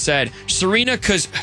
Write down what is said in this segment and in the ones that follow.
said, Serena,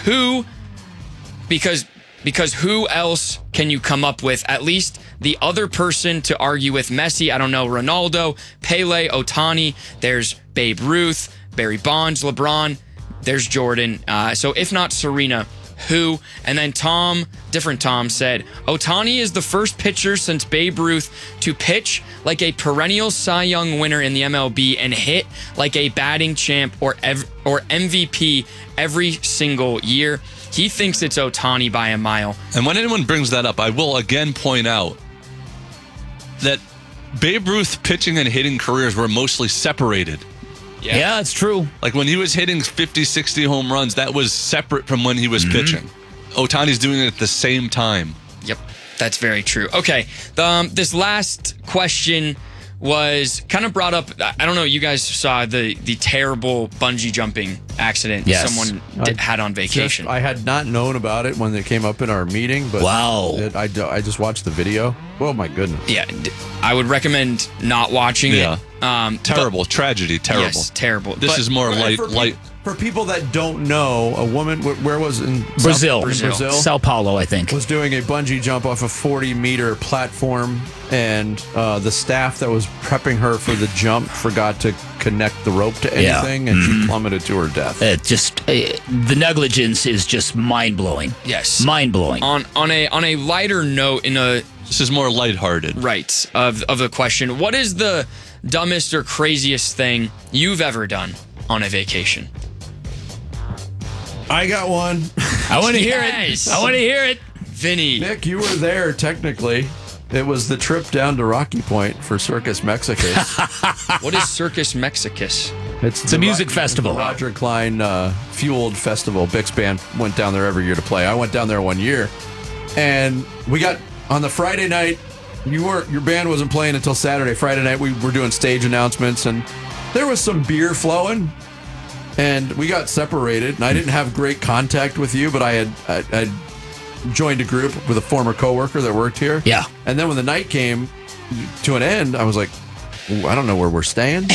because who else can you come up with? At least the other person to argue with Messi, I don't know, Ronaldo, Pele, Ohtani, there's Babe Ruth, Barry Bonds, LeBron, there's Jordan. So if not Serena, who? And then different Tom said, Ohtani is the first pitcher since Babe Ruth to pitch like a perennial Cy Young winner in the MLB and hit like a batting champ or MVP every single year. He thinks it's Ohtani by a mile. And when anyone brings that up, I will again point out that Babe Ruth pitching and hitting careers were mostly separated. Yeah, it's true. Like when he was hitting 50, 60 home runs, that was separate from when he was pitching. Ohtani's doing it at the same time. Yep, that's very true. Okay, this last question was kind of brought up. I don't know, you guys saw the terrible bungee jumping accident someone had on vacation. I had not known about it when it came up in our meeting, but wow. I just watched the video. Oh my goodness. Yeah, I would recommend not watching it. Terrible, tragedy, terrible. Yes, terrible. This is more light. For people that don't know, a woman, where was it? In Brazil. Sao Paulo, I think. Was doing a bungee jump off a 40-meter platform, and the staff that was prepping her for the jump forgot to connect the rope to anything, and she plummeted to her death. The negligence is just mind-blowing. Yes. Mind-blowing. On a lighter note, this is more lighthearted. Right, of the question, what is the dumbest or craziest thing you've ever done on a vacation? I got one. I want to hear it. I want to hear it. Vinny. Nick, you were there technically. It was the trip down to Rocky Point for Circus Mexicus. What is Circus Mexicus? It's a music festival. The Roger Klein fueled festival. Bix Band went down there every year to play. I went down there one year, and we got on the Friday night. Your band wasn't playing until Saturday. Friday night we were doing stage announcements, and there was some beer flowing, and we got separated. And I didn't have great contact with you, but I had joined a group with a former coworker that worked here. Yeah. And then when the night came to an end, I was like, I don't know where we're staying.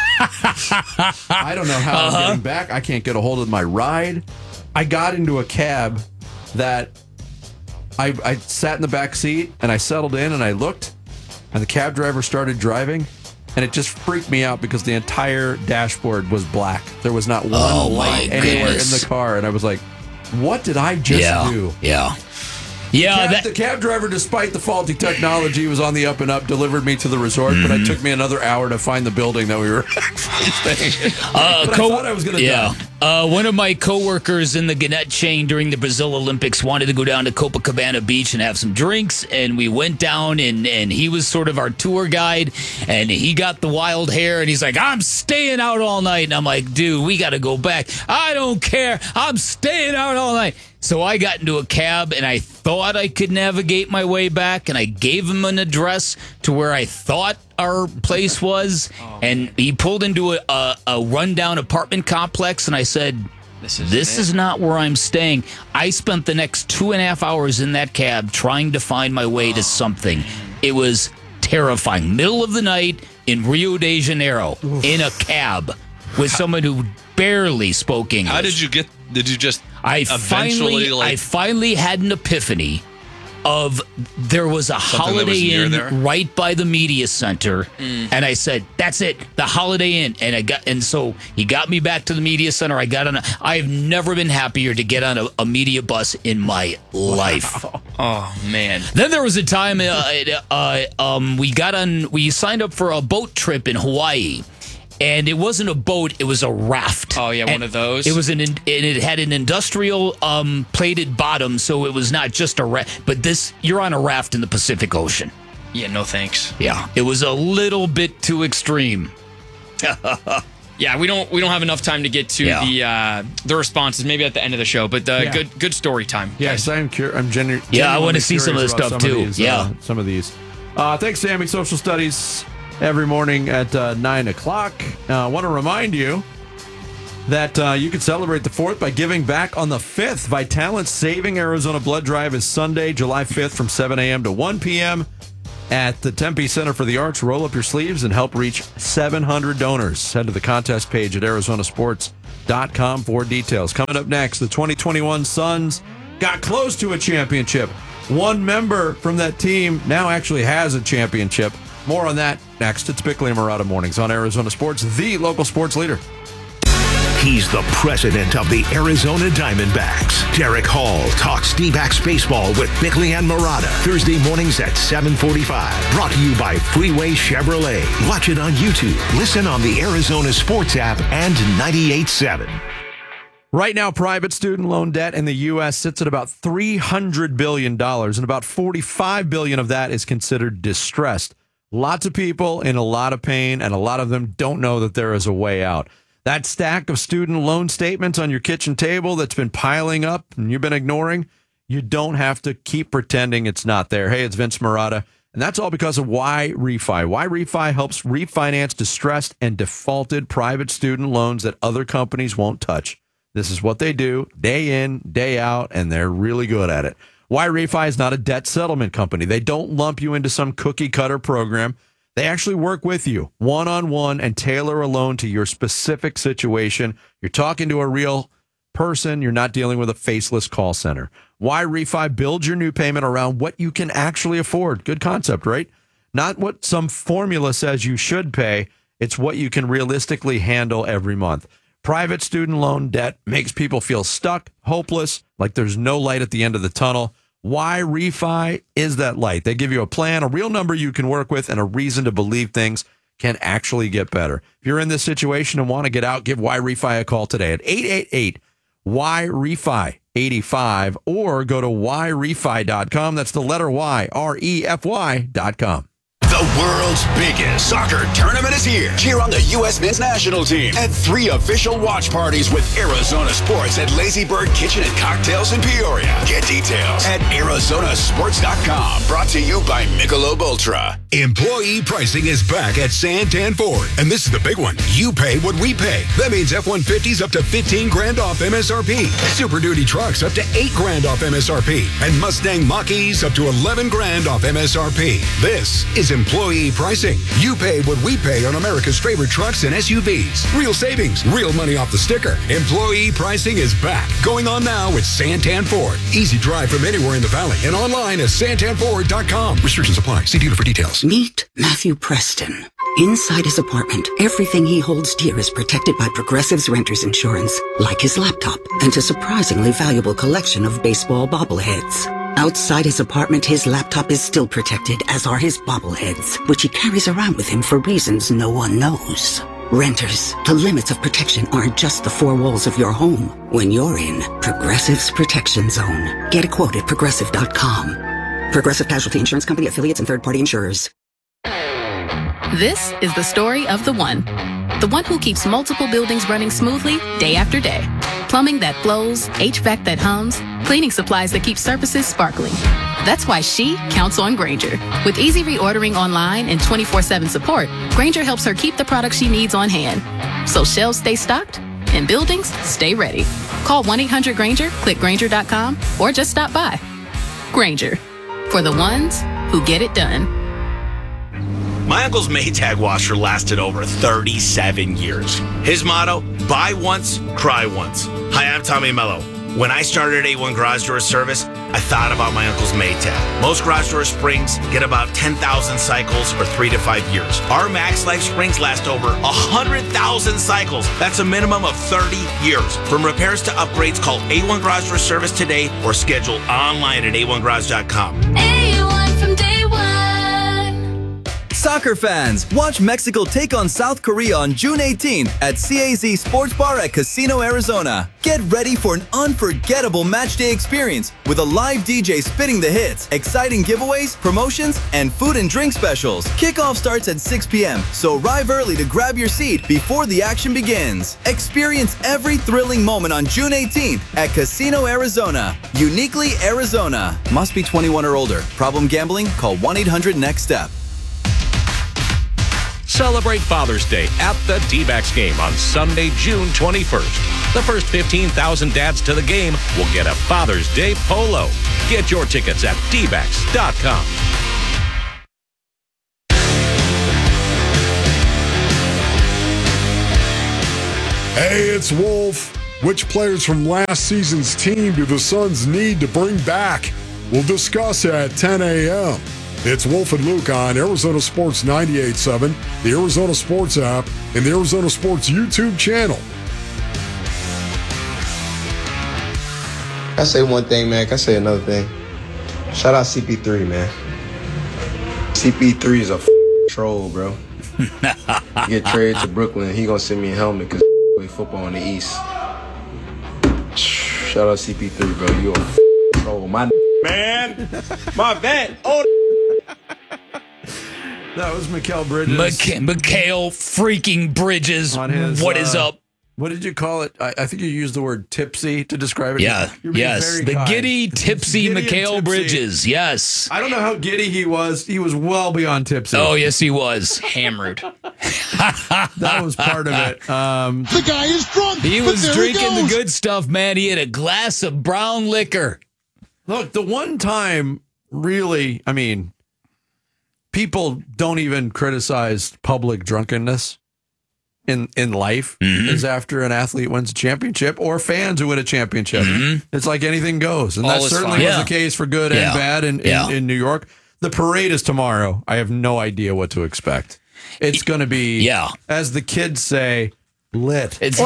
I don't know how I'm getting back. I can't get a hold of my ride. I got into a cab that I sat in the back seat, and I settled in, and I looked, and the cab driver started driving, and it just freaked me out because the entire dashboard was black. There was not one light anywhere in the car, and I was like, what did I just do? The cab driver, despite the faulty technology, was on the up and up, delivered me to the resort, but it took me another hour to find the building that we were staying in. I thought I was going to die. One of my coworkers in the Gannett chain during the Brazil Olympics wanted to go down to Copacabana Beach and have some drinks, and we went down, and he was sort of our tour guide, and he got the wild hair, and he's like, I'm staying out all night. And I'm like, dude, we got to go back. I don't care. I'm staying out all night. So I got into a cab, and I thought I could navigate my way back, and I gave him an address to where I thought our place was, and he pulled into a rundown apartment complex, and I said, this is not where I'm staying. I spent the next 2.5 hours in that cab trying to find my way to something. It was terrifying. Middle of the night in Rio de Janeiro, in a cab with someone who barely spoke English. How did you just I finally had an epiphany of there was a Holiday Inn right by the media center, and I said, that's it, the Holiday Inn. And so he got me back to the media center. I've never been happier to get on a media bus in my life. Oh man. Then there was a time we signed up for a boat trip in Hawaii. And it wasn't a boat; it was a raft. Oh yeah, one of those. It had an industrial plated bottom, so it was not just a raft. But you're on a raft in the Pacific Ocean. Yeah, no thanks. Yeah, it was a little bit too extreme. Yeah, we don't have enough time to get to the responses. Maybe at the end of the show, but good story time. Yes, I'm genuinely. Yeah, I want to see some of this stuff too. Some of these. Thanks, Sammy. Social Studies. Every morning at 9 o'clock. I want to remind you that you can celebrate the 4th by giving back on the 5th. Vitalant Saving Arizona Blood Drive is Sunday, July 5th from 7 a.m. to 1 p.m. at the Tempe Center for the Arts. Roll up your sleeves and help reach 700 donors. Head to the contest page at sports.com for details. Coming up next, the 2021 Suns got close to a championship. One member from that team now actually has a championship. More on that next. It's Bickley and Marotta Mornings on Arizona Sports, the local sports leader. He's the president of the Arizona Diamondbacks. Derek Hall talks D-backs baseball with Bickley and Marotta. Thursday mornings at 7:45. Brought to you by Freeway Chevrolet. Watch it on YouTube. Listen on the Arizona Sports app and 98.7. Right now, private student loan debt in the U.S. sits at about $300 billion, and about $45 billion of that is considered distressed. Lots of people in a lot of pain, and a lot of them don't know that there is a way out. That stack of student loan statements on your kitchen table that's been piling up and you've been ignoring, you don't have to keep pretending it's not there. Hey, it's Vince Marotta, and that's all because of YRefi. YRefi helps refinance distressed and defaulted private student loans that other companies won't touch. This is what they do day in, day out, and they're really good at it. YRefi is not a debt settlement company. They don't lump you into some cookie-cutter program. They actually work with you one-on-one and tailor a loan to your specific situation. You're talking to a real person. You're not dealing with a faceless call center. YRefi builds your new payment around what you can actually afford. Good concept, right? Not what some formula says you should pay. It's what you can realistically handle every month. Private student loan debt makes people feel stuck, hopeless, like there's no light at the end of the tunnel. YRefi is that light. They give you a plan, a real number you can work with, and a reason to believe things can actually get better. If you're in this situation and want to get out, give YRefi a call today at 888-YRefi-85 or go to YRefi.com. That's the letter Y, REFY.com. The world's biggest soccer tournament is here. Cheer on the U.S. men's national team at 3 official watch parties with Arizona Sports at Lazy Bird Kitchen and Cocktails in Peoria. Get details at arizonasports.com. Brought to you by Michelob Ultra. Employee pricing is back at Santan Ford, and this is the big one. You pay what we pay. That means F-150s up to $15,000 off MSRP. Super Duty trucks up to $8,000 off MSRP, and Mustang Mach-E's up to $11,000 off MSRP. This is employee pricing. You pay what we pay on America's favorite trucks and SUVs. Real savings, real money off the sticker. Employee pricing is back. Going on now with Santan Ford. Easy drive from anywhere in the valley and online at santanford.com. Restrictions apply. See dealer for details. Meet Matthew Preston. Inside his apartment, everything he holds dear is protected by Progressive's Renter's Insurance, like his laptop and a surprisingly valuable collection of baseball bobbleheads. Outside his apartment, his laptop is still protected, as are his bobbleheads, which he carries around with him for reasons no one knows. Renters, the limits of protection aren't just the four walls of your home. When you're in Progressive's Protection Zone, get a quote at Progressive.com. Progressive Casualty Insurance Company, affiliates, and third-party insurers. This is the story of the one who keeps multiple buildings running smoothly day after day. Plumbing that flows, HVAC that hums, cleaning supplies that keep surfaces sparkling. That's why she counts on Grainger. With easy reordering online and 24/7 support, Grainger helps her keep the products she needs on hand. So shelves stay stocked and buildings stay ready. Call 1-800-GRAINGER, click Grainger.com, or just stop by. Grainger, for the ones who get it done. My uncle's Maytag washer lasted over 37 years. His motto, buy once, cry once. Hi, I'm Tommy Mello. When I started A1 Garage Door Service, I thought about my uncle's Maytag. Most garage door springs get about 10,000 cycles or 3 to 5 years. Our Max Life springs last over 100,000 cycles. That's a minimum of 30 years. From repairs to upgrades, call A1 Garage Door Service today or schedule online at a1garage.com. A1 from day one. Soccer fans, watch Mexico take on South Korea on June 18th at CAZ Sports Bar at Casino, Arizona. Get ready for an unforgettable matchday experience with a live DJ spitting the hits, exciting giveaways, promotions, and food and drink specials. Kickoff starts at 6 p.m., so arrive early to grab your seat before the action begins. Experience every thrilling moment on June 18th at Casino, Arizona. Uniquely Arizona. Must be 21 or older. Problem gambling? Call 1-800-NEXT-STEP. Celebrate Father's Day at the D-backs game on Sunday, June 21st. The first 15,000 dads to the game will get a Father's Day polo. Get your tickets at dbacks.com. Hey, it's Wolf. Which players from last season's team do the Suns need to bring back? We'll discuss at 10 a.m. It's Wolf and Luke on Arizona Sports 98.7, the Arizona Sports app, and the Arizona Sports YouTube channel. I say one thing, man. Can I say another thing? Shout out CP3, man. CP3 is a troll, bro. Get traded to Brooklyn, he gonna send me a helmet because play football in the East. Shout out CP3, bro. You a troll, my man. My vet. Oh. That was Mikal Bridges. Mikal freaking Bridges. What is up? What did you call it? I think you used the word tipsy to describe it. Yeah. Yes. The kind. giddy, tipsy Giddy Mikal and tipsy. Bridges. Yes. I don't know how giddy he was. He was well beyond tipsy. Oh, yes, he was. Hammered. That was part of it. The guy is drunk. He but was there drinking he the goes. good stuff, man. He had a glass of brown liquor. Look, the one time, really, I mean, people don't even criticize public drunkenness in life is after an athlete wins a championship or fans who win a championship. It's like anything goes. And All that is certainly fine. was Yeah. the case for good and bad in New York. The parade is tomorrow. I have no idea what to expect. It's going to be, as the kids say, lit. It's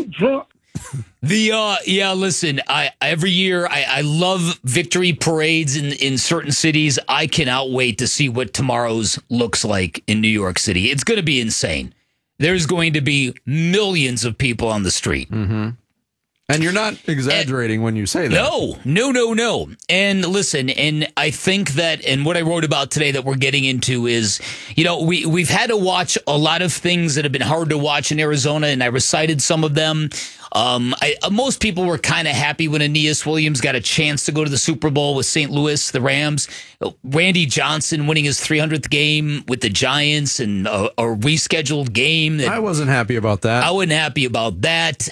listen, every year I love victory parades in certain cities. I cannot wait to see what tomorrow's looks like in New York City. It's going to be insane. There's going to be millions of people on the street. Mm-hmm. And you're not exaggerating when you say that. No. And listen, and I think that, and what I wrote about today that we're getting into is, we've had to watch a lot of things that have been hard to watch in Arizona, and I recited some of them. Most people were kind of happy when Aeneas Williams got a chance to go to the Super Bowl with St. Louis, the Rams. Randy Johnson winning his 300th game with the Giants and a rescheduled game. I wasn't happy about that. I wasn't happy about that.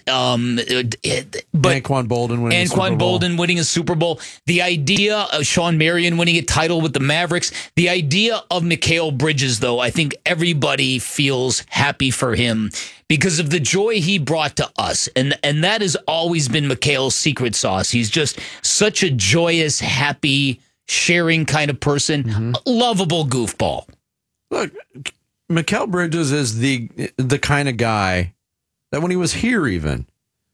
But Anquan Bolden winning a Super Bowl. Bolden winning a Super Bowl. The idea of Sean Marion winning a title with the Mavericks. The idea of Mikal Bridges, though, I think everybody feels happy for him because of the joy he brought to us. And that has always been Mikal's secret sauce. He's just such a joyous, happy, sharing kind of person. A lovable goofball. Look, Mikal Bridges is the kind of guy that when he was here even,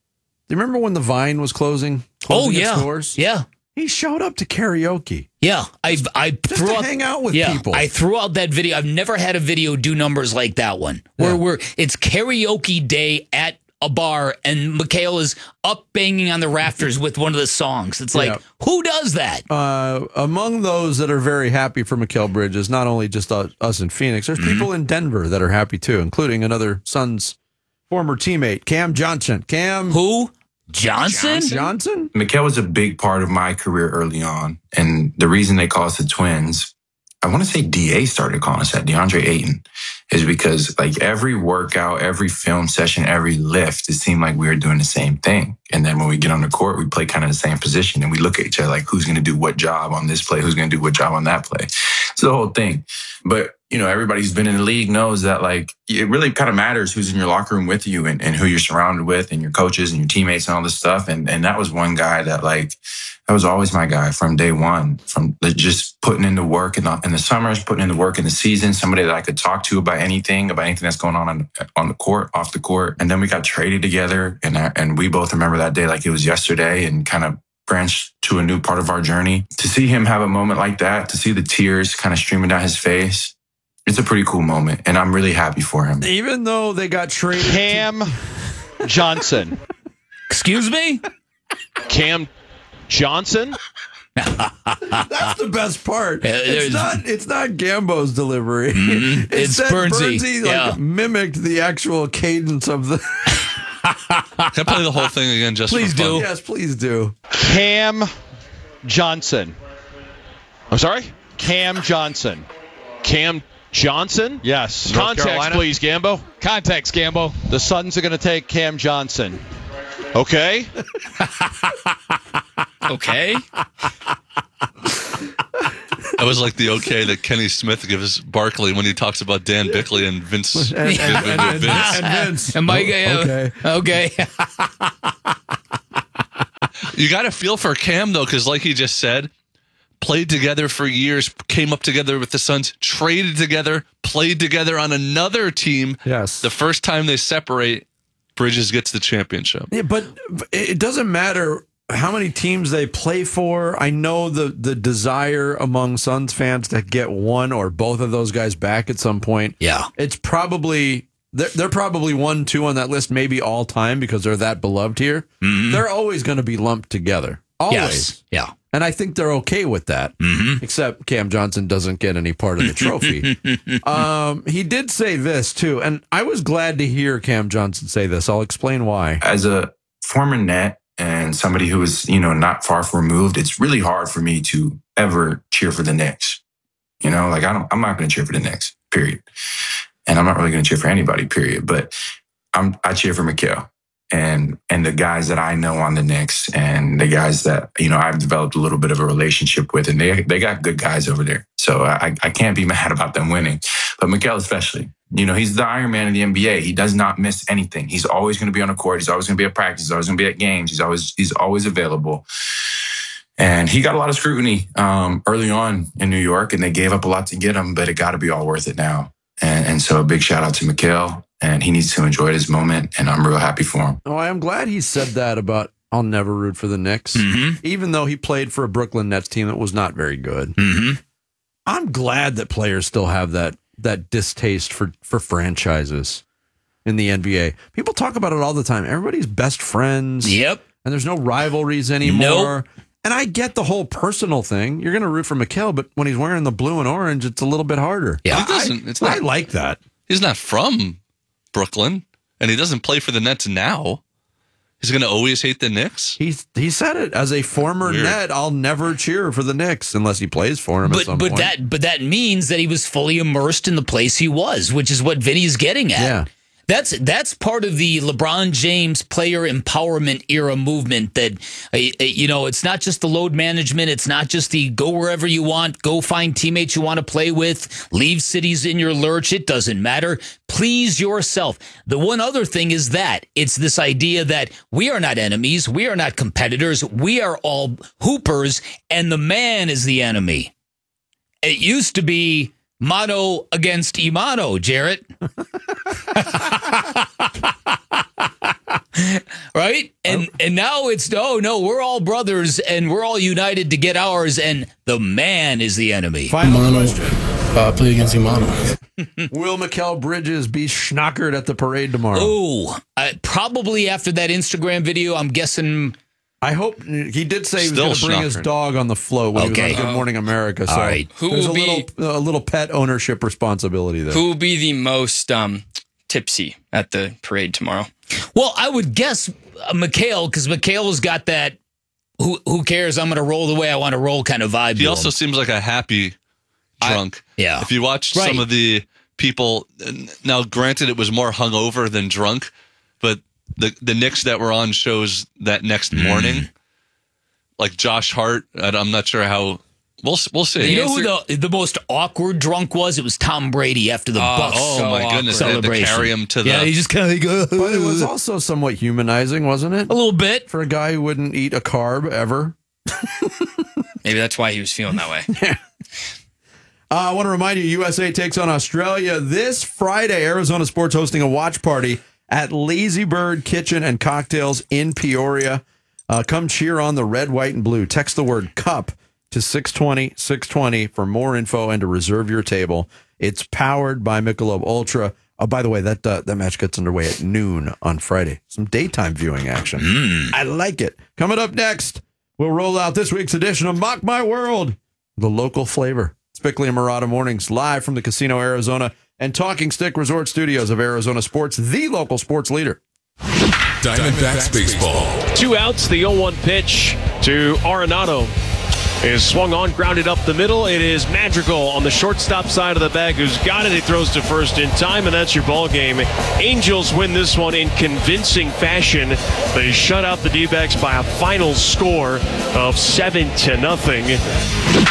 do you remember when the Vine was closing its doors? Yeah. He showed up to karaoke. Yeah, I threw out, hang out with people. I threw out that video. I've never had a video do numbers like that one, where it's karaoke day at a bar and Mikal is up banging on the rafters with one of the songs. It's like, who does that? Among those that are very happy for Mikal Bridges, not only just us in Phoenix, there's people in Denver that are happy too, including another Suns former teammate, Cam Johnson. Who? Johnson? Mikal was a big part of my career early on. And the reason they call us the twins, I want to say DA started calling us that, DeAndre Ayton, is because like every workout, every film session, every lift, it seemed like we were doing the same thing. And then when we get on the court, we play kind of the same position and we look at each other like, who's going to do what job on this play? Who's going to do what job on that play? It's the whole thing. But, everybody who's been in the league knows that like it really kind of matters who's in your locker room with you and who you're surrounded with and your coaches and your teammates and all this stuff. And that was one guy that that was always my guy from day one, from just putting in the work in the summers, putting in the work in the season, somebody that I could talk to about anything that's going on the court, off the court. And then we got traded together and we both remember that day like it was yesterday and kind of branched to a new part of our journey. To see him have a moment like that, to see the tears kind of streaming down his face, it's a pretty cool moment, and I'm really happy for him. Even though they got traded. Cam Johnson. Excuse me? Cam Johnson? That's the best part. Yeah, it's not Gambo's delivery. It's Bernsey. Bernsey mimicked the actual cadence of the... Can I play the whole thing again just Please for fun? do. Yes, please do. Cam Johnson. I'm sorry? Cam Johnson. Cam Johnson? Yes. North Context, Carolina? please, Gambo. Context, Gambo. The Suns are going to take Cam Johnson. Okay? Okay. That was like the okay that Kenny Smith gives Barkley when he talks about Dan Bickley and Vince. And Vince. And Mike, Okay. You got to feel for Cam, though, because like he just said, played together for years, came up together with the Suns, traded together, played together on another team. Yes. The first time they separate, Bridges gets the championship. Yeah, but it doesn't matter how many teams they play for. I know the desire among Suns fans to get one or both of those guys back at some point. Yeah. It's probably, they're probably 1-2 on that list, maybe all time because they're that beloved here. Mm-hmm. They're always going to be lumped together. Always. Yes. Yeah. And I think they're okay with that, except Cam Johnson doesn't get any part of the trophy. He did say this, too, and I was glad to hear Cam Johnson say this. I'll explain why. As a former Net and somebody who is, not far removed, it's really hard for me to ever cheer for the Knicks. I'm not going to cheer for the Knicks, period. And I'm not really going to cheer for anybody, period. But I cheer for Mikal. And the guys that I know on the Knicks and the guys that, I've developed a little bit of a relationship with, and they got good guys over there. So I can't be mad about them winning. But Mikal especially, he's the Iron Man of the NBA. He does not miss anything. He's always going to be on the court. He's always going to be at practice. He's always going to be at games. He's always available. And he got a lot of scrutiny early on in New York, and they gave up a lot to get him, but it got to be all worth it now. And so a big shout out to Mikal. And he needs to enjoy this moment, and I'm real happy for him. Oh, I'm glad he said that about I'll never root for the Knicks, even though he played for a Brooklyn Nets team that was not very good. I'm glad that players still have that distaste for franchises in the NBA. People talk about it all the time. Everybody's best friends. Yep. And there's no rivalries anymore. Nope. And I get the whole personal thing. You're going to root for Mikal, but when he's wearing the blue and orange, it's a little bit harder. Yeah, I like that. He's not from Brooklyn, and he doesn't play for the Nets now. He's going to always hate the Knicks? He said it. As a former Net, I'll never cheer for the Knicks unless he plays for him at some point. But that means that he was fully immersed in the place he was, which is what Vinny's getting at. Yeah. That's part of the LeBron James player empowerment era movement that, it's not just the load management. It's not just the go wherever you want, go find teammates you want to play with, leave cities in your lurch. It doesn't matter. Please yourself. The one other thing is that it's this idea that we are not enemies. We are not competitors. We are all hoopers, and the man is the enemy. It used to be mano against imano, Jarrett. Right? And now it's, no, we're all brothers and we're all united to get ours, and the man is the enemy. Final question. Play against Imano. Will Mikal Bridges be schnockered at the parade tomorrow? Oh, probably after that Instagram video, I'm guessing. I hope he did say he was going to bring his dog on the float when he was on Good Morning America. So all right. There's a little pet ownership responsibility there. Who will be the most tipsy at the parade tomorrow? Well, I would guess Mikal, because Mikal's got that who cares, I'm going to roll the way I want to roll kind of vibe. He also seems like a happy drunk. Yeah. If you watch some of the people, now granted it was more hungover than drunk, but the Knicks that were on shows that next morning, like Josh Hart, I'm not sure how. We'll see. You know who the most awkward drunk was? It was Tom Brady after the Bucks. Oh my goodness! They had to carry him to the. Yeah, he just kind of go. But it was also somewhat humanizing, wasn't it? A little bit for a guy who wouldn't eat a carb ever. Maybe that's why he was feeling that way. Yeah. I want to remind you, USA takes on Australia this Friday. Arizona Sports hosting a watch party at Lazy Bird Kitchen and Cocktails in Peoria. Come cheer on the red, white, and blue. Text the word cup to 620 for more info and to reserve your table. It's powered by Michelob Ultra. Oh, by the way, that match gets underway at noon on Friday. Some daytime viewing action. I like it. Coming up next, we'll roll out this week's edition of Mock My World, the local flavor. It's Bickley and Murata Mornings, live from the Casino Arizona and Talking Stick Resort Studios of Arizona Sports, the local sports leader. Diamondbacks baseball. 2 outs, the 0-1 pitch to Arenado is swung on, grounded up the middle. It is Madrigal on the shortstop side of the bag who's got it. He throws to first in time, and that's your ball game. Angels win this one in convincing fashion. They shut out the D-backs by a final score of 7-0.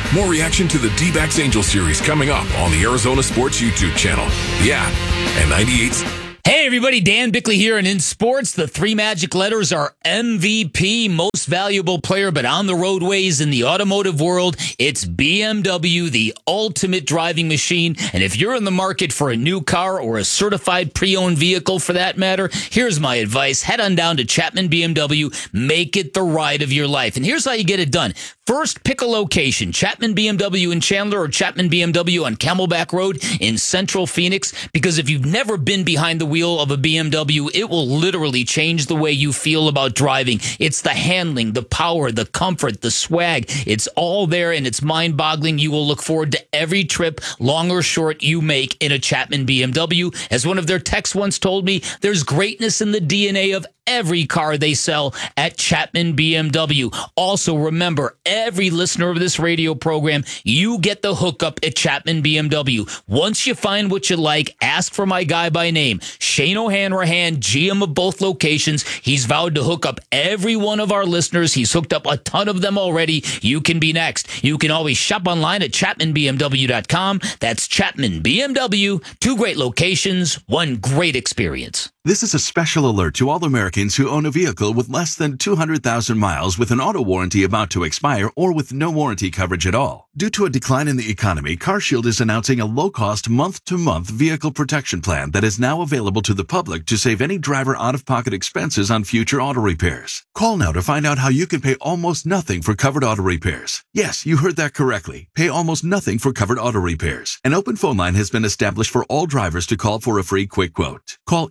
More reaction to the D-backs Angels series coming up on the Arizona Sports YouTube channel, the app, and 98's. Hey everybody, Dan Bickley here, and in sports, the three magic letters are MVP, most valuable player, but on the roadways in the automotive world, it's BMW, the ultimate driving machine. And if you're in the market for a new car or a certified pre-owned vehicle for that matter, here's my advice. Head on down to Chapman BMW, make it the ride of your life. And here's how you get it done. First, pick a location, Chapman BMW in Chandler or Chapman BMW on Camelback Road in Central Phoenix, because if you've never been behind the wheel of a BMW, it will literally change the way you feel about driving. It's the handling, the power, the comfort, the swag. It's all there, and it's mind-boggling. You will look forward to every trip, long or short, you make in a Chapman BMW. As one of their techs once told me, there's greatness in the DNA of every car they sell at Chapman BMW. Also, remember, every listener of this radio program, you get the hookup at Chapman BMW. Once you find what you like, ask for my guy by name, Shane O'Hanrahan, GM of both locations. He's vowed to hook up every one of our listeners. He's hooked up a ton of them already. You can be next. You can always shop online at ChapmanBMW.com. That's Chapman BMW. 2 great locations, 1 great experience. This is a special alert to all Americans who own a vehicle with less than 200,000 miles with an auto warranty about to expire or with no warranty coverage at all. Due to a decline in the economy, CarShield is announcing a low-cost month-to-month vehicle protection plan that is now available to the public to save any driver out-of-pocket expenses on future auto repairs. Call now to find out how you can pay almost nothing for covered auto repairs. Yes, you heard that correctly. Pay almost nothing for covered auto repairs. An open phone line has been established for all drivers to call for a free quick quote. Call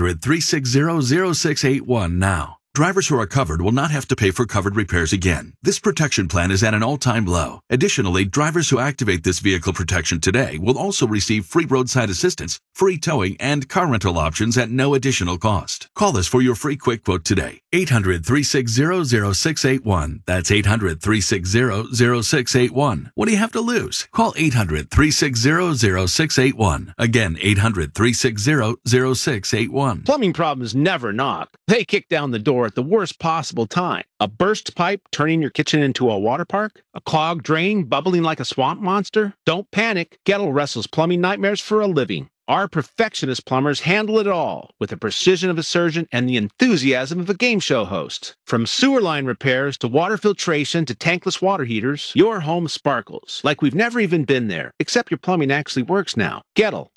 800-360-0681 now. Drivers who are covered will not have to pay for covered repairs again. This protection plan is at an all-time low. Additionally, drivers who activate this vehicle protection today will also receive free roadside assistance, free towing, and car rental options at no additional cost. Call us for your free quick quote today. 800-360-0681. That's 800-360-0681. What do you have to lose? Call 800-360-0681. Again, 800-360-0681. Plumbing problems never knock. They kick down the door at the worst possible time. A burst pipe turning your kitchen into a water park? A clogged drain bubbling like a swamp monster? Don't panic. Gettle wrestles plumbing nightmares for a living. Our perfectionist plumbers handle it all with the precision of a surgeon and the enthusiasm of a game show host. From sewer line repairs to water filtration to tankless water heaters, your home sparkles like we've never even been there, except your plumbing actually works now. Gettle,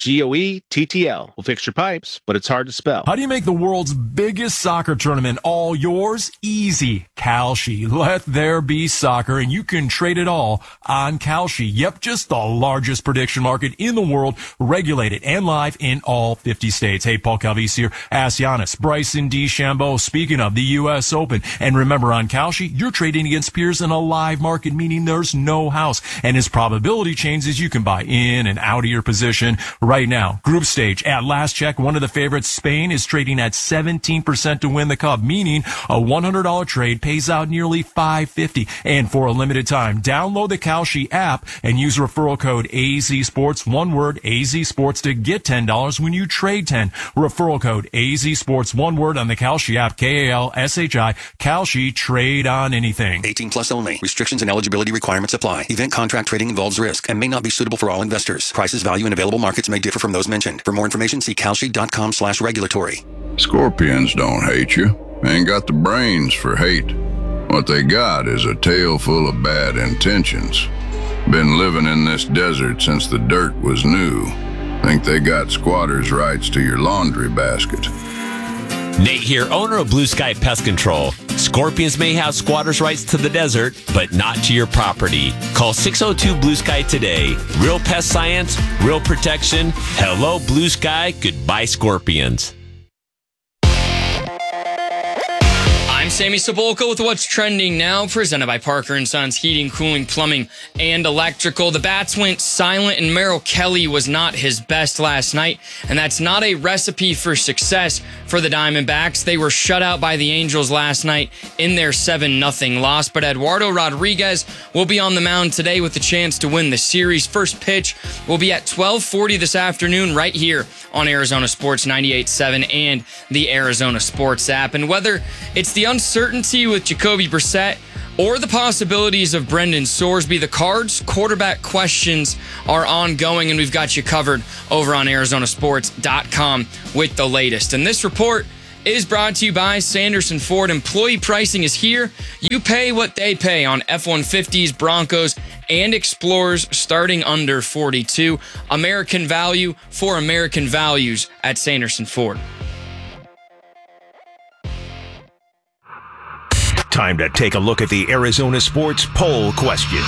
Goettl, will fix your pipes, but it's hard to spell. How do you make the world's biggest soccer tournament all yours? Easy. Kalshi. Let there be soccer, and you can trade it all on Kalshi. Yep, just the largest prediction market in the world, regulated and live in all 50 states. Hey, Paul Calvisi here. Ask Giannis, Bryson DeChambeau. Speaking of the U.S. Open. And remember, on Kalshi, you're trading against peers in a live market, meaning there's no house. And as probability changes, you can buy in and out of your position right now. Group stage, at last check, one of the favorites, Spain, is trading at 17% to win the cup, meaning a $100 trade pays out nearly $550. And for a limited time, download the Kalshi app and use referral code AZSports, one word, AZSports, to get $10 when you trade 10. Referral code AZSports, one word, on the Kalshi app, Kalshi, Kalshi, trade on anything. 18 plus only. Restrictions and eligibility requirements apply. Event contract trading involves risk and may not be suitable for all investors. Prices, value, and available markets may differ from those mentioned. For more information, see Kalshi.com/regulatory. Scorpions don't hate you. Ain't got the brains for hate. What they got is a tail full of bad intentions. Been living in this desert since the dirt was new. Think they got squatters' rights to your laundry basket. Nate here, owner of Blue Sky Pest Control. Scorpions may have squatters' rights to the desert, but not to your property. Call 602 Blue Sky today. Real pest science, real protection. Hello, Blue Sky. Goodbye, Scorpions. I'm Sammy Cebulka with What's Trending Now, presented by Parker & Sons Heating, Cooling, Plumbing, and Electrical. The Bats went silent, and Merrill Kelly was not his best last night, and that's not a recipe for success for the Diamondbacks. They were shut out by the Angels last night in their 7-0 loss, but Eduardo Rodriguez will be on the mound today with the chance to win the series. First pitch will be at 12:40 this afternoon right here on Arizona Sports 98.7 and the Arizona Sports app. And whether it's the uncertainty with Jacoby Brissett or the possibilities of Brendan Sorsby. The Cards quarterback questions are ongoing, and we've got you covered over on ArizonaSports.com with the latest. And this report is brought to you by Sanderson Ford. Employee pricing is here. You pay what they pay on F-150s, Broncos, and Explorers starting under $42. American value for American values at Sanderson Ford. Time to take a look at the Arizona Sports Poll question.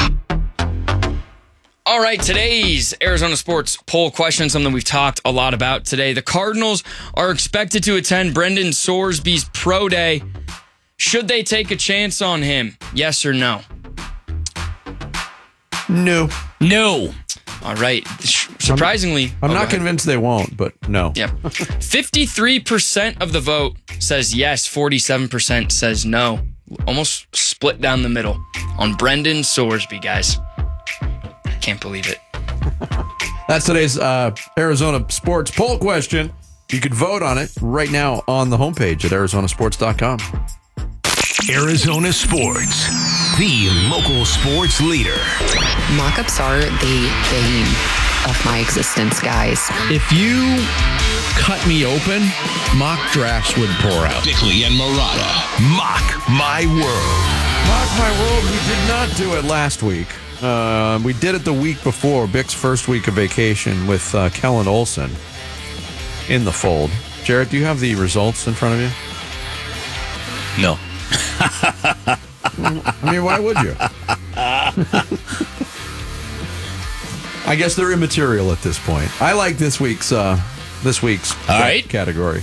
All right, today's Arizona Sports Poll question, something we've talked a lot about today. The Cardinals are expected to attend Brendan Sorsby's pro day. Should they take a chance on him? Yes or no? No. No. All right. Surprisingly, I'm not convinced they won't, but no. Yep. 53% of the vote says yes, 47% says no. Almost split down the middle on Brendan Sorsby, guys. Can't believe it. That's today's Arizona Sports Poll question. You could vote on it right now on the homepage at arizonasports.com. Arizona Sports, the local sports leader. Mock-ups are the bane of my existence, guys. If you cut me open, mock drafts would pour out. Bickley and Murata. Mock My World. Mock My World, we did not do it last week. We did it the week before, Bick's first week of vacation with Kellen Olson in the fold. Jarrett, do you have the results in front of you? No. I mean, why would you? I guess they're immaterial at this point. I like this week's category.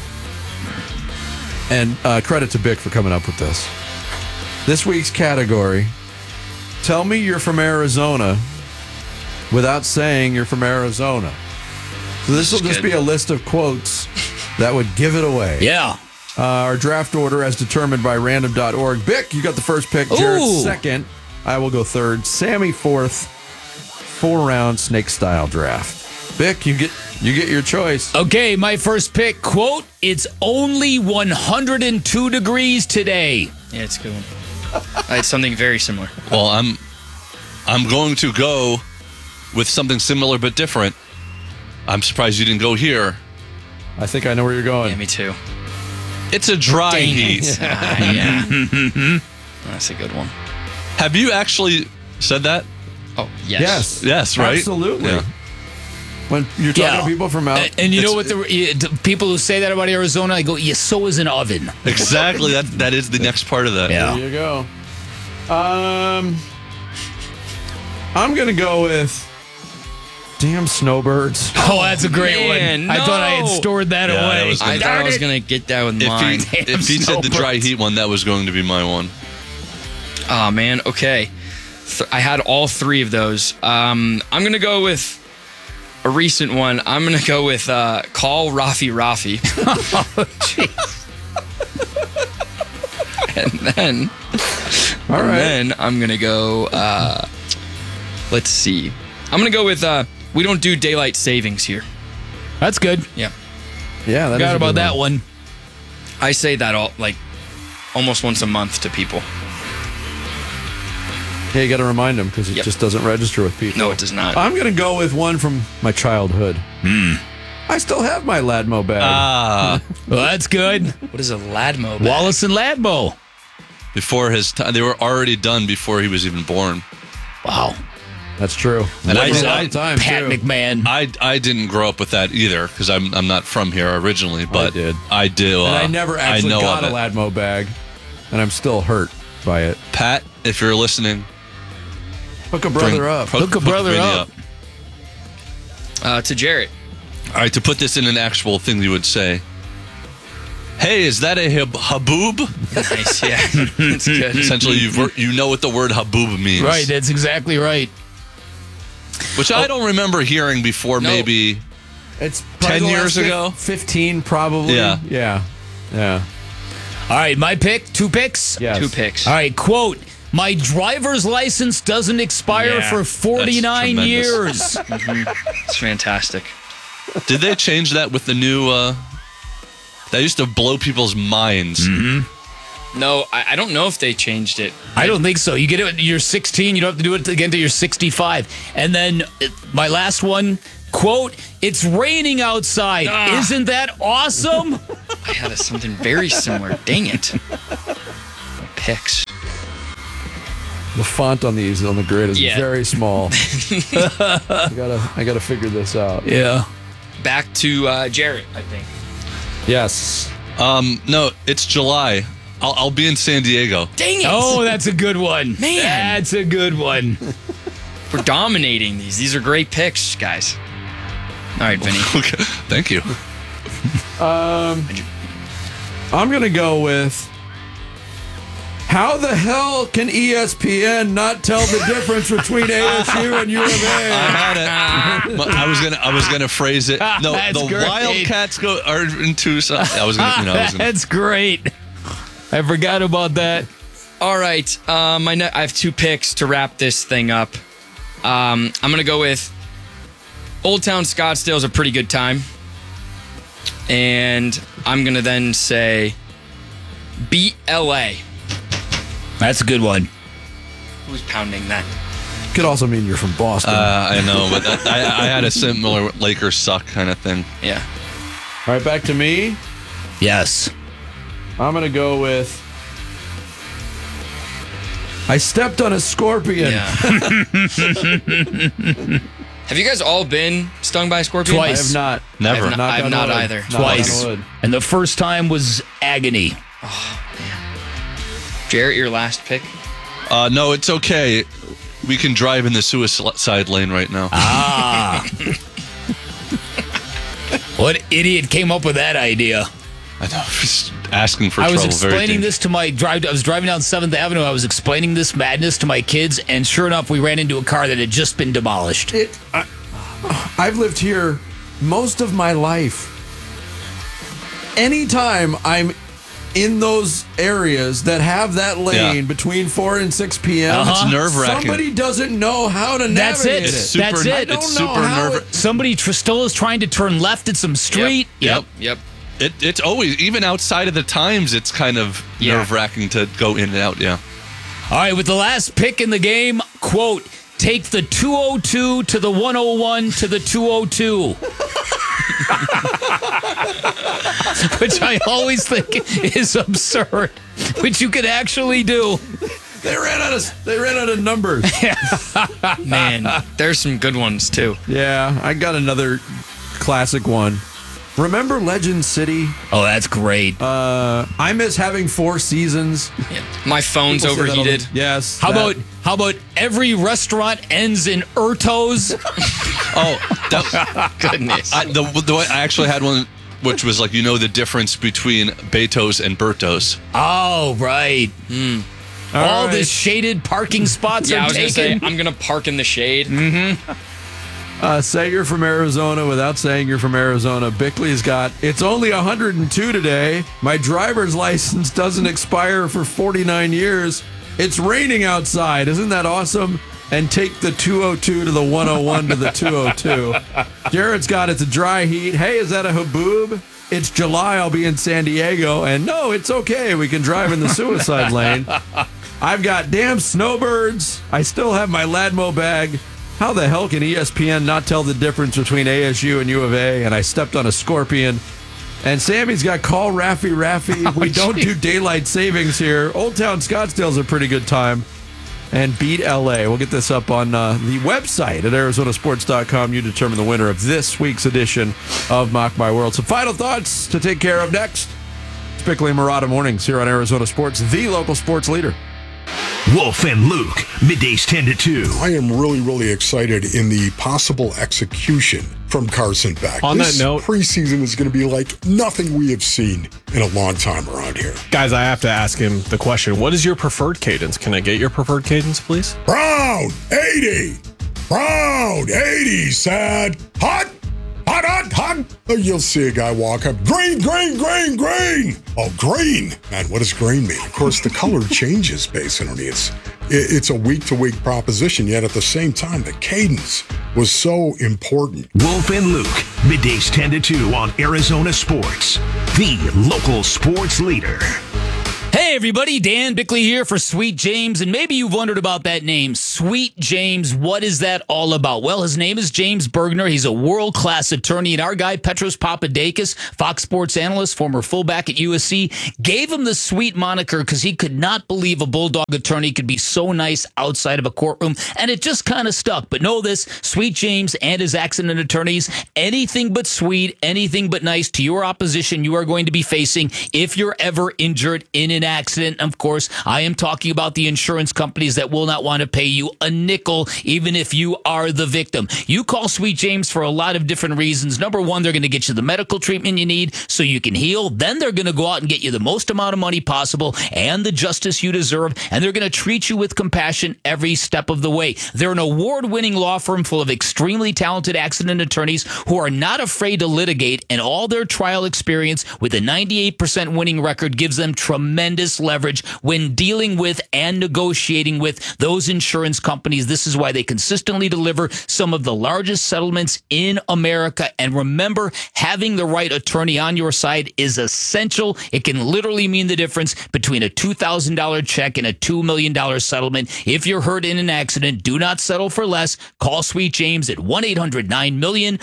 And credit to Bick for coming up with this. This week's category: tell me you're from Arizona without saying you're from Arizona. So this will just be a list of quotes that would give it away. Yeah. Our draft order as determined by random.org. Bick, you got the first pick. Jared second. I will go third. Sammy fourth. 4-round snake style draft. Bick, you get your choice. Okay, my first pick, quote, "It's only 102 degrees today." Yeah, it's a good one. I had something very similar. Well, I'm going to go with something similar but different. I'm surprised you didn't go here. I think I know where you're going. Yeah, me too. It's a dry heat. Yeah. That's a good one. Have you actually said that? Oh, yes. Yes, right? Absolutely. Yeah. When you're talking to people from out... And you know what, the people who say that about Arizona, I go, yeah, so is an oven. Exactly. That is the next part of that. Yeah. There you go. I'm going to go with damn snowbirds. Oh, that's a great one. No. I thought I had stored that away. I thought I was going to get that with mine. If he said the dry heat one, that was going to be my one. Oh, man. Okay. I had all three of those. I'm going to go with a recent one. I'm going to go with call Rafi. Oh, jeez. And then I'm going to go, let's see. I'm going to go with we don't do daylight savings here. That's good. Yeah. Yeah, that forgot about that one. I say that almost once a month to people. Yeah, you got to remind them because it just doesn't register with people. No, it does not. I'm going to go with one from my childhood. I still have my Ladmo bag. Well, that's good. What is a Ladmo bag? Wallace and Ladmo. Before his time, they were already done before he was even born. Wow. That's true. And Pat McMahon. I didn't grow up with that either because I'm not from here originally, but I did. And I never actually got a Ladmo bag, and I'm still hurt by it. Pat, if you're listening, hook a brother up. Hook a brother up. To Jarrett. All right, to put this in an actual thing you would say. Hey, is that a haboob? Nice, yeah. That's good. Essentially, you know what the word haboob means. Right, that's exactly right. Which I don't remember hearing before maybe it's 10 years ago. 15 probably. Yeah. All right, my pick. 2 picks? Yes. 2 picks. All right, quote, "My driver's license doesn't expire for 49 years." It's fantastic. Did they change that with the new... that used to blow people's minds. No, I don't know if they changed it. I don't think so. You get it when you're 16. You don't have to do it again until you're 65. And then my last one, quote, "It's raining outside. Isn't that awesome?" I had something very similar. Dang it. Picks. The font on the grid is Yeah. very small. I gotta figure this out. Yeah. Back to Jarrett, I think. Yes. No, it's July. I'll be in San Diego. Dang it. Oh, that's a good one. Man. That's a good one. We're dominating these. These are great picks, guys. All right, Vinny. Okay. Thank you. I'm gonna go with. How the hell can ESPN not tell the difference between ASU and U of A? I had it. I was gonna phrase it. No, That's the great. Wildcats are in Tucson. That's great. I forgot about that. All right. I have 2 picks to wrap this thing up. I'm going to go with Old Town Scottsdale is a pretty good time. And I'm going to then say beat LA. That's a good one. Who's pounding that? Could also mean you're from Boston. I know, but I had a similar Lakers suck kind of thing. Yeah. All right, back to me. Yes. I'm going to go with. I stepped on a scorpion. Yeah. Have you guys all been stung by a scorpion? Twice. I have not. Never. I have not either. Twice. And the first time was agony. Jarrett, your last pick? No, it's okay. We can drive in the suicide lane right now. Ah. What idiot came up with that idea? I know. Just asking for I trouble. was explaining this to I was driving down 7th Avenue. I was explaining this madness to my kids, and sure enough, we ran into a car that had just been demolished. I've lived here most of my life. Anytime I'm in those areas that have that lane between 4 and 6 p.m., It's nerve-wracking. Somebody doesn't know how to That's navigate it. it. That's it. I don't It's know super how nerve- Somebody still is trying to turn left at some street. Yep. It's always, even outside of the times, it's kind of nerve-wracking to go in and out, yeah. All right, with the last pick in the game, quote, "Take the 202 to the 101 to the 202." Which I always think is absurd, which you could actually do. They ran out of numbers. Man, there's some good ones, too. Yeah, I got another classic one. Remember Legend City? Oh, that's great. I miss having 4 seasons. Yeah. My phone's People say that all overheated. the- Yes. How about every restaurant ends in Ertos? Goodness. I actually had one which was like, the difference between Betos and Bertos. Oh, right. All right. the shaded parking spots Yeah, I are was going to say, taken. I'm going to park in the shade. Say you're from Arizona without saying you're from Arizona. Bickley's got, it's only 102 today. My driver's license doesn't expire for 49 years. It's raining outside. Isn't that awesome? And take the 202 to the 101 to the 202. Jared's got, it's a dry heat. Hey, is that a haboob? It's July. I'll be in San Diego. And no, it's okay. We can drive in the suicide lane. I've got damn snowbirds. I still have my Ladmo bag. How the hell can ESPN not tell the difference between ASU and U of A? And I stepped on a scorpion. And Sammy's got call Raffy. We don't do daylight savings here. Old Town Scottsdale's a pretty good time. And beat LA. We'll get this up on the website at arizonasports.com. You determine the winner of this week's edition of Mock My World. Some final thoughts to take care of next. It's Bickley and Murata Mornings here on Arizona Sports, the local sports leader. Wolf and Luke, middays 10 to 2. I am really, really excited in the possible execution from Carson Beck. On This that note, preseason is going to be like nothing we have seen in a long time around here. guys, I have to ask him the question. What is your preferred cadence? Can I get your preferred cadence, please? Brown, 80. Brown, 80, sad. Hot. Oh, you'll see a guy walk up. Green. Oh, green. Man, what does green mean? Of course, the color changes based on it. It's a week-to-week proposition, yet at the same time, the cadence was so important. Wolf and Luke, middays 10 to 2 on Arizona Sports, the local sports leader. Hey, Hey everybody, Dan Bickley here for Sweet James, and maybe you've wondered about that name, Sweet James. What is that all about? Well, his name is James Bergner. He's a world-class attorney, and our guy, Petros Papadakis, Fox Sports analyst, former fullback at USC, gave him the Sweet moniker because he could not believe a Bulldog attorney could be so nice outside of a courtroom, and it just kind of stuck. But know this, Sweet James and his accident attorneys, anything but sweet, anything but nice to your opposition you are going to be facing if you're ever injured in an accident. Of course, I am talking about the insurance companies that will not want to pay you a nickel, even if you are the victim. You call Sweet James for a lot of different reasons. Number one, they're going to get you the medical treatment you need so you can heal. Then they're going to go out and get you the most amount of money possible and the justice you deserve. And they're going to treat you with compassion every step of the way. They're an award-winning law firm full of extremely talented accident attorneys who are not afraid to litigate, and all their trial experience with a 98% winning record gives them tremendous leverage when dealing with and negotiating with those insurance companies. This is why they consistently deliver some of the largest settlements in America. And remember, having the right attorney on your side is essential. It can literally mean the difference between a $2,000 check and a $2 million settlement. If you're hurt in an accident, do not settle for less. Call Sweet James at 1-800-9-MILLION,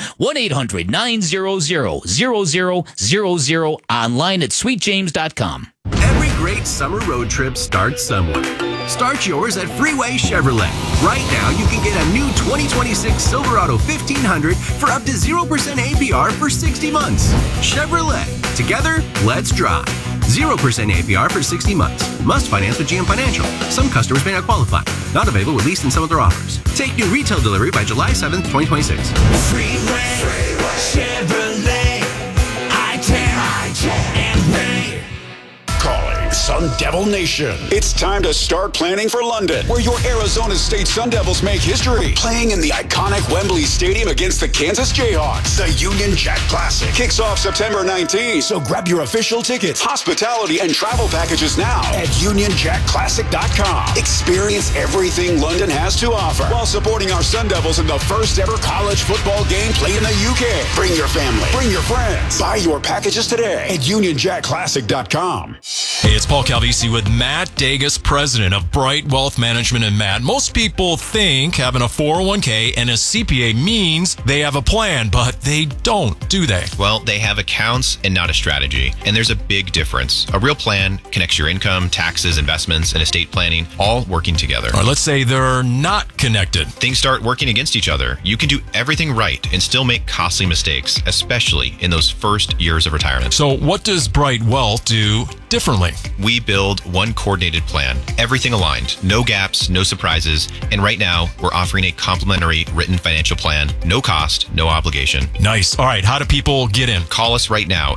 1-800-900-0000, online at sweetjames.com. Every great summer road trip starts somewhere. Start yours at Freeway Chevrolet. Right now, you can get a new 2026 Silverado 1500 for up to 0% APR for 60 months. Chevrolet. Together, let's drive. 0% APR for 60 months. Must finance with GM Financial. Some customers may not qualify. Not available with lease and some other offers. Take new retail delivery by July 7th, 2026. Freeway Chevrolet. I tear and pay. Calling Sun Devil Nation. It's time to start planning for London, where your Arizona State Sun Devils make history. Playing in the iconic Wembley Stadium against the Kansas Jayhawks. The Union Jack Classic kicks off September 19th. So grab your official tickets, hospitality, and travel packages now at UnionJackClassic.com. Experience everything London has to offer while supporting our Sun Devils in the first ever college football game played in the UK. Bring your family. Bring your friends. Buy your packages today at UnionJackClassic.com. Hey, it's Paul Calvisi with Matt Dagus, president of Bright Wealth Management. And Matt, most people think having a 401k and a CPA means they have a plan, but they don't, do they? Well, they have accounts and not a strategy. And there's a big difference. A real plan connects your income, taxes, investments, and estate planning all working together. Or let's say they're not connected. Things start working against each other. You can do everything right and still make costly mistakes, especially in those first years of retirement. So what does Bright Wealth do differently? We build one coordinated plan, everything aligned, no gaps, no surprises. And right now, we're offering a complimentary written financial plan, no cost, no obligation. Nice. All right. How do people get in? Call us right now,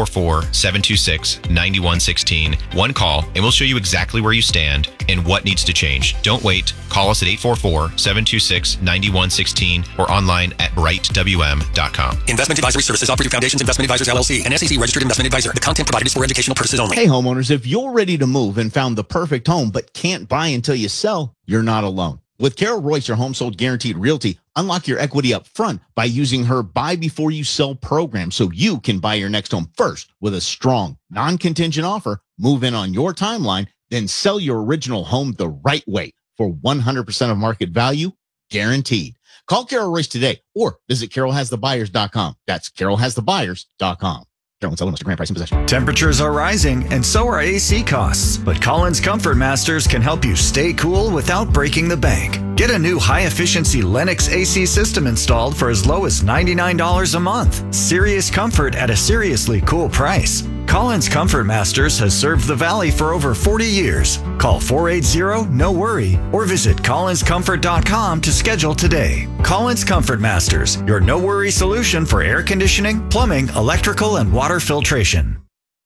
844-726-9116. One call, and we'll show you exactly where you stand and what needs to change. Don't wait. Call us at 844-726-9116 or online at brightwm.com. Investment advisory services offered through Foundations Investment Advisors, LLC, an SEC registered investment advisor. The content provided is for educational purposes only. Hey, homeowners, if you're ready to move and found the perfect home but can't buy until you sell, you're not alone. With Carol Royce, your Home Sold Guaranteed Realty, unlock your equity up front by using her Buy Before You Sell program so you can buy your next home first with a strong, non-contingent offer, move in on your timeline, then sell your original home the right way for 100% of market value, guaranteed. Call Carol Royce today or visit carolhasthebuyers.com. That's carolhasthebuyers.com. Carol and sell must grant price and possession. Temperatures are rising and so are AC costs. But Collins Comfort Masters can help you stay cool without breaking the bank. Get a new high-efficiency Lennox AC system installed for as low as $99 a month. Serious comfort at a seriously cool price. Collins Comfort Masters has served the Valley for over 40 years. Call 480-NO-WORRY or visit collinscomfort.com to schedule today. Collins Comfort Masters, your no-worry solution for air conditioning, plumbing, electrical, and water filtration.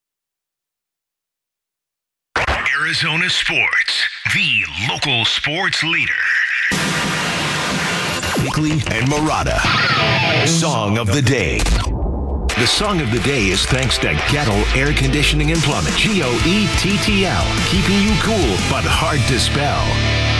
Arizona Sports, the local sports leader. Bickley and Murata. Song of the Day. The song of the day is thanks to Gettle Air Conditioning and Plumbing. GOETTL, keeping you cool but hard to spell.